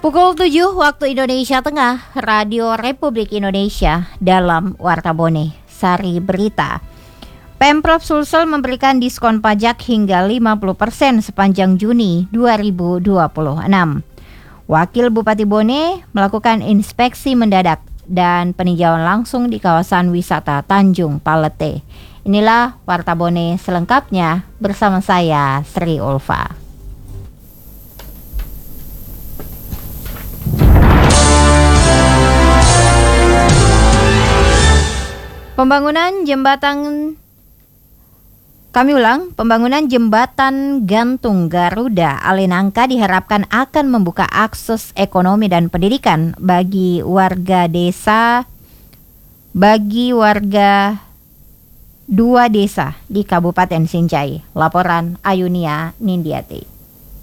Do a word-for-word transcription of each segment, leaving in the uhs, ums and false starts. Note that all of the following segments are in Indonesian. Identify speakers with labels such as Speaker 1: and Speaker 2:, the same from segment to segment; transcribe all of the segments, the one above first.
Speaker 1: Pukul tujuh waktu Indonesia Tengah, Radio Republik Indonesia dalam Warta Bone, Sari Berita. Pemprov Sulsel memberikan diskon pajak hingga lima puluh persen sepanjang Juni dua ribu dua puluh enam. Wakil Bupati Bone melakukan inspeksi mendadak dan peninjauan langsung di kawasan wisata Tanjung Palete. Inilah Warta Bone selengkapnya bersama saya, Sri Ulfa. Pembangunan jembatan Kami ulang, pembangunan jembatan gantung Garuda Alenangka diharapkan akan membuka akses ekonomi dan pendidikan bagi warga desa bagi warga dua desa di Kabupaten Sinjai. Laporan Ayunia Nindiati.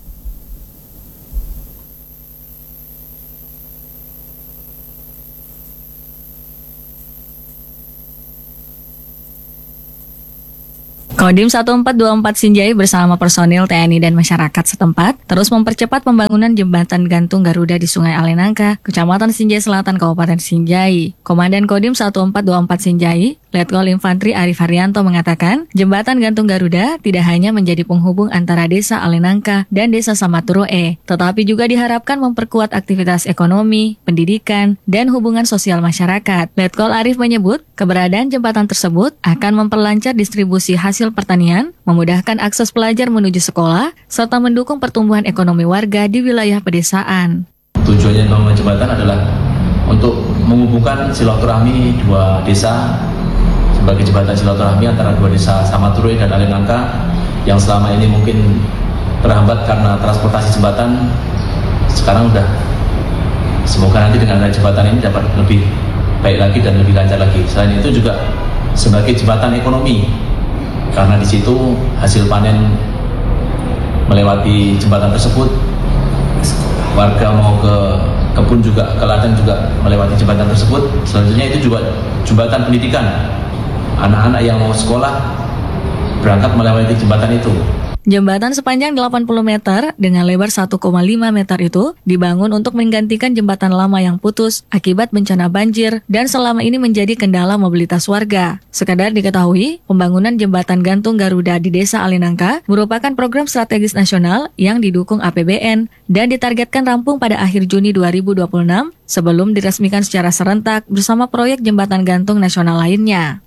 Speaker 2: Kodim satu empat dua empat Sinjai bersama personil T N I dan masyarakat setempat terus mempercepat pembangunan jembatan gantung Garuda di Sungai Alenangka, Kecamatan Sinjai Selatan, Kabupaten Sinjai. Komandan Kodim satu empat dua empat Sinjai, Letkol Infantri Arif Haryanto mengatakan, jembatan gantung Garuda tidak hanya menjadi penghubung antara Desa Alenangka dan Desa Samaturoe, tetapi juga diharapkan memperkuat aktivitas ekonomi, pendidikan, dan hubungan sosial masyarakat. Letkol Arif menyebut, keberadaan jembatan tersebut akan memperlancar distribusi hasil pertanian, memudahkan akses pelajar menuju sekolah, serta mendukung pertumbuhan ekonomi warga di wilayah pedesaan.
Speaker 3: Tujuannya membangun jembatan adalah untuk menghubungkan silaturahmi dua desa sebagai jembatan silaturahmi antara dua desa Samaturoe dan Alenangka yang selama ini mungkin terhambat karena transportasi jembatan. Sekarang udah, semoga nanti dengan adanya jembatan ini dapat lebih baik lagi dan lebih lancar lagi. Selain itu juga sebagai jembatan ekonomi, karena di situ hasil panen melewati jembatan tersebut, warga mau ke kebun juga, ke ladang juga melewati jembatan tersebut. Selanjutnya itu juga jembatan pendidikan, anak-anak yang mau sekolah berangkat melewati jembatan itu.
Speaker 2: Jembatan sepanjang delapan puluh meter dengan lebar satu koma lima meter itu dibangun untuk menggantikan jembatan lama yang putus akibat bencana banjir dan selama ini menjadi kendala mobilitas warga. Sekadar diketahui, pembangunan jembatan gantung Garuda di Desa Alenangka merupakan program strategis nasional yang didukung A P B N dan ditargetkan rampung pada akhir Juni dua ribu dua puluh enam sebelum diresmikan secara serentak bersama proyek jembatan gantung nasional lainnya.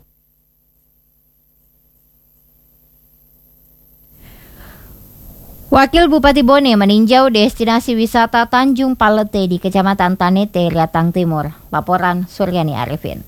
Speaker 1: Wakil Bupati Bone meninjau destinasi wisata Tanjung Palete di Kecamatan Tanete, Riatang Timur. Laporan Suryani Arifin.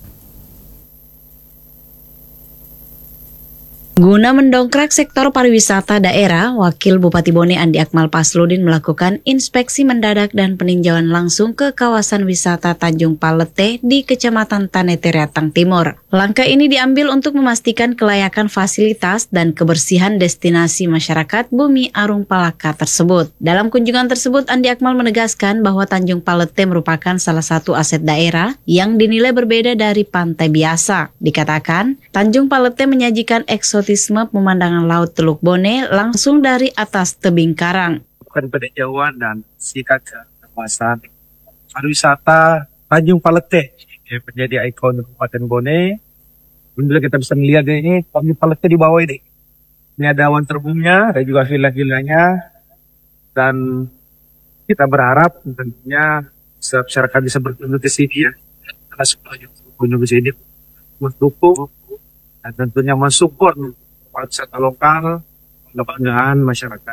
Speaker 4: Guna mendongkrak sektor pariwisata daerah, Wakil Bupati Bone Andi Akmal Pasludin melakukan inspeksi mendadak dan peninjauan langsung ke kawasan wisata Tanjung Palete di Kecamatan Tanete, Riatang Timur. Langkah ini diambil untuk memastikan kelayakan fasilitas dan kebersihan destinasi masyarakat Bumi Arung Palaka tersebut. Dalam kunjungan tersebut, Andi Akmal menegaskan bahwa Tanjung Palete merupakan salah satu aset daerah yang dinilai berbeda dari pantai biasa. Dikatakan, Tanjung Palete menyajikan eksotisme pemandangan Laut Teluk Bone langsung dari atas tebing karang.
Speaker 5: Bukan peninjauan dan sikat ke kawasan pariwisata Tanjung Palete yang menjadi ikon Kabupaten Bone. Alhamdulillah kita bisa melihat ini Tanjung Palete di bawah ini. Ini ada awan terbungnya, ada juga villa-villanya, dan kita berharap tentunya masyarakat bisa berkunjung ke sini ya, karena semuanya berkunjung ke sini mendukung dan tentunya mensupport pariwisata lokal, kebanggaan masyarakat.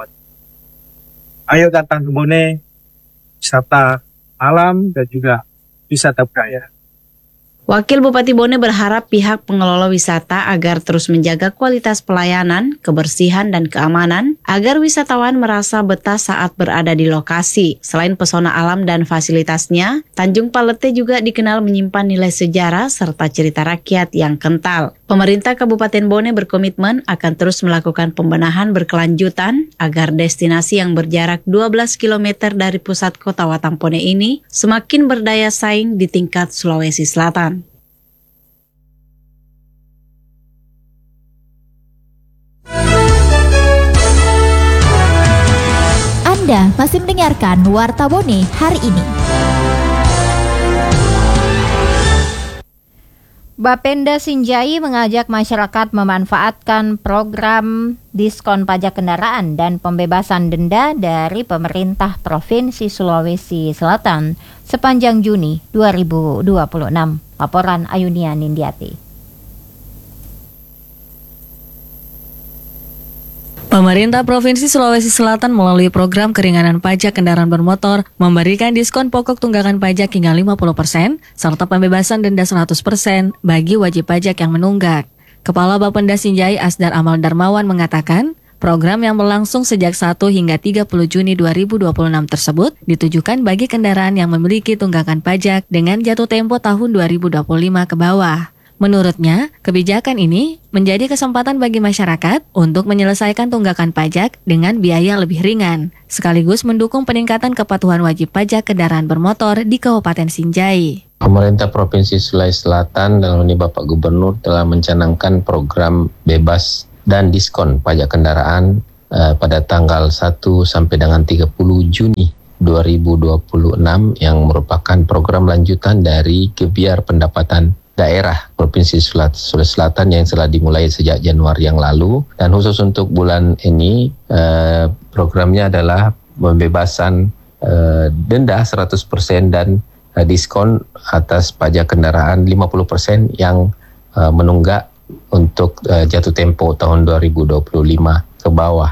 Speaker 5: Ayo datang ke Bone, wisata alam dan juga wisata budaya.
Speaker 4: Wakil Bupati Bone berharap pihak pengelola wisata agar terus menjaga kualitas pelayanan, kebersihan, dan keamanan agar wisatawan merasa betah saat berada di lokasi. Selain pesona alam dan fasilitasnya, Tanjung Palete juga dikenal menyimpan nilai sejarah serta cerita rakyat yang kental. Pemerintah Kabupaten Bone berkomitmen akan terus melakukan pembenahan berkelanjutan agar destinasi yang berjarak dua belas kilometer dari pusat kota Watampone ini semakin berdaya saing di tingkat Sulawesi Selatan.
Speaker 6: Anda masih mendengarkan Warta Bone hari ini.
Speaker 1: Bapenda Sinjai mengajak masyarakat memanfaatkan program diskon pajak kendaraan dan pembebasan denda dari pemerintah Provinsi Sulawesi Selatan sepanjang Juni dua ribu dua puluh enam. Laporan Ayunia Nindiati.
Speaker 2: Pemerintah Provinsi Sulawesi Selatan melalui program keringanan pajak kendaraan bermotor memberikan diskon pokok tunggakan pajak hingga lima puluh persen serta pembebasan denda seratus persen bagi wajib pajak yang menunggak. Kepala Bapenda Sinjai Asdar Amal Darmawan mengatakan, program yang berlangsung sejak satu hingga tiga puluh Juni dua ribu dua puluh enam tersebut ditujukan bagi kendaraan yang memiliki tunggakan pajak dengan jatuh tempo tahun dua ribu dua puluh lima ke bawah. Menurutnya, kebijakan ini menjadi kesempatan bagi masyarakat untuk menyelesaikan tunggakan pajak dengan biaya lebih ringan, sekaligus mendukung peningkatan kepatuhan wajib pajak kendaraan bermotor di Kabupaten Sinjai.
Speaker 7: Pemerintah Provinsi Sulawesi Selatan dalam ini Bapak Gubernur telah mencanangkan program bebas dan diskon pajak kendaraan eh, pada tanggal satu sampai dengan tiga puluh Juni dua ribu dua puluh enam yang merupakan program lanjutan dari Gebiar Pendapatan Daerah Provinsi Sulawesi Selatan yang telah dimulai sejak Januari yang lalu, dan khusus untuk bulan ini eh, programnya adalah pembebasan eh, denda seratus persen dan eh, diskon atas pajak kendaraan lima puluh persen yang eh, menunggak untuk eh, jatuh tempo tahun dua ribu dua puluh lima ke bawah.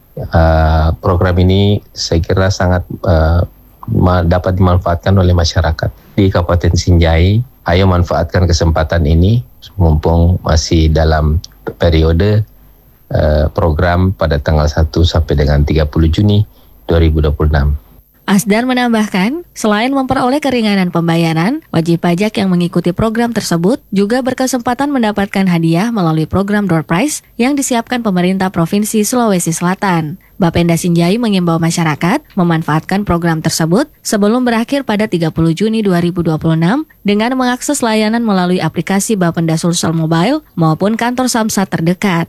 Speaker 7: Eh, program ini saya kira sangat eh, dapat dimanfaatkan oleh masyarakat di Kabupaten Sinjai. Ayo manfaatkan kesempatan ini mumpung masih dalam periode uh, program pada tanggal satu sampai dengan tiga puluh Juni dua ribu dua puluh enam.
Speaker 2: Asdar menambahkan, selain memperoleh keringanan pembayaran, wajib pajak yang mengikuti program tersebut juga berkesempatan mendapatkan hadiah melalui program door prize yang disiapkan pemerintah Provinsi Sulawesi Selatan. Bapenda Sinjai mengimbau masyarakat memanfaatkan program tersebut sebelum berakhir pada tiga puluh Juni dua ribu dua puluh enam dengan mengakses layanan melalui aplikasi Bapenda Sulsel Mobile maupun kantor Samsat terdekat.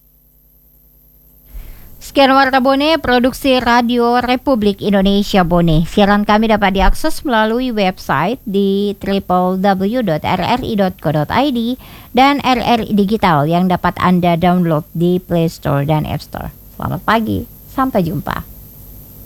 Speaker 1: Sekian Warta Bone, produksi Radio Republik Indonesia Bone. Siaran kami dapat diakses melalui website di w w w dot r r i dot co dot i d dan R R I Digital yang dapat Anda download di Play Store dan App Store. Selamat pagi, sampai jumpa.